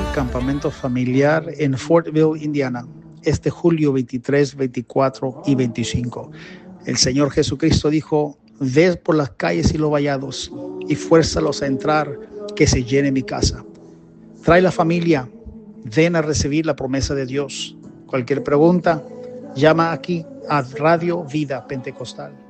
campamento familiar en Fortville, Indiana, este julio 23, 24 y 25. El Señor Jesucristo dijo: ve por las calles y los vallados y fuérzalos a entrar, que se llene mi casa. Trae la familia, ven a recibir la promesa de Dios. Cualquier pregunta, llama aquí a Radio Vida Pentecostal.